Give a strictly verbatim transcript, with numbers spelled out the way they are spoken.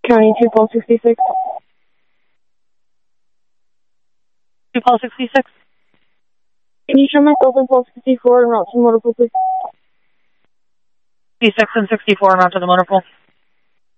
County two Paul sixty-six. two Paul sixty-six. Can you show myself in Paul sixty-four and route to the motor pool, please? sixty-six and sixty-four, route to the motor pool.